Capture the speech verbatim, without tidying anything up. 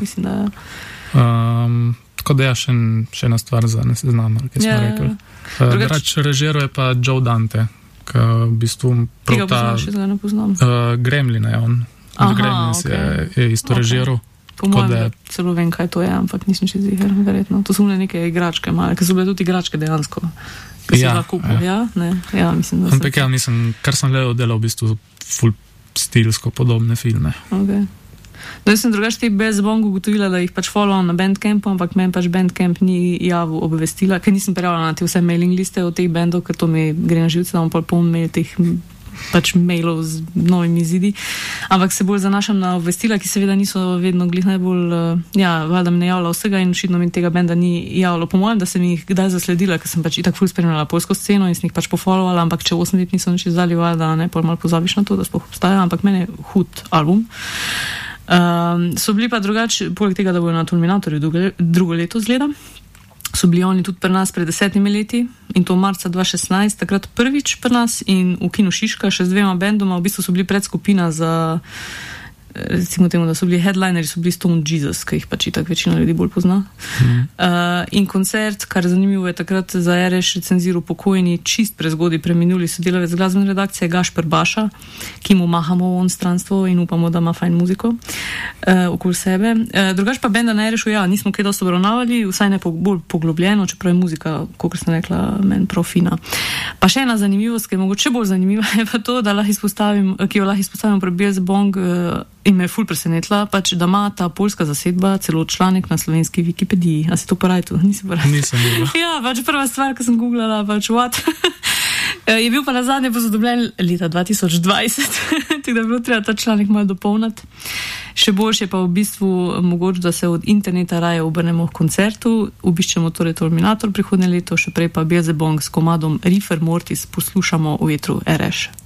mislim, da... Um, tako da ja, še, še ena stvar za ne seznam, ki smo Ja, rekli. ja. Uh, Drugač- Drugač režiral je pa Joe Dante, ki v bistvu Tega prav ta poznam, še zdaj ne poznam. uh, Gremlin je on. Aha, The Gremlins okej. je, je isto Okej. režiral. Po Tako mojem, da- da celo vem, kaj to je, ampak nisem še ziher, verjetno. To so bile neke igračke male, ker so bile tudi igračke dejansko. Ki si Ja, lahko kupil, ja. ja? Ne? Ja, mislim, da Ampak ja, nisem, kar sem gledal, delal v bistvu ful stilsko podobne filme. Okay. No, jaz sem drugače te Bez Bongo ugotovila, da jih pač followam na Bandcampu, ampak meni pač Bandcamp ni javil obvestila, ker nisem prijavila na te vse mailing liste od teh bandov, ker to mi gre na živce, da bom pa pol mail teh pač mailov z novimi izidi. Ampak se bolj zanašam na obvestila, ki seveda niso vedno glih najbolj, uh, ja, valjda mi ne javlja vsega in očitno mi tega benda ni javilo. Po mojem, da sem jih kdaj zasledila, ker sem pač itak ful spremljala poljsko sceno in sem jih pač pofollovala, ampak če osem let niso nič izdali, valjda ne, pol malo pozabiš na to, da sploh obstaja, ampak meni je hud album. Um, so bili pa drugače, poleg tega, da bojo na Terminatorju drugo, drugo leto zgleda, so bili oni tudi pri nas pred desetimi leti in to marca dva tisoč šestnajst, takrat prvič pri nas in v Kinu Šiška še z dvema bendoma, v bistvu so bili predskupina za, recimo temu, da so bili headlineri, so bili Stone Jesus, ki jih pač itak večina ljudi bolj pozna. Mm. Uh, in koncert, kar zanimivo je takrat za R Š recenziral pokojni, čist prezgodaj preminuli sodelavec glasbene redakcije Gašper Baša, ki mu mahamo v onstranstvo in upamo, da ima fajn muziko uh, okoli sebe. Uh, drugač pa benda na R Š-u, ja, nismo kaj dosti obravnavali, vsaj ne po, bolj poglobljeno, čeprav je muzika, kot sem rekla, meni prav fina. Pa še ena zanimivost, ki je mogoče bolj zanimiva, je pa to, da lahko izpostavim, ki jo lahko izpostavim pri Bez Bong, uh, in me je ful presenetila, pač, da ima ta poljska zasedba celo članek na slovenski Wikipediji. A si to poraj tu? Nisi poraj? Nisem bila. Ja, pač prva stvar, ko sem googlala, pač what? Je bil pa nazadnje posodobljen leta dva tisoč dvajset, tako da je bilo treba ta članek malo dopolniti. Še boljše pa v bistvu mogoče, da se od interneta raje obrnemo v koncertu, obiščemo torej Terminator prihodnje leto, še prej pa Bez Bong s komadom River Mortis poslušamo v vetru R Š.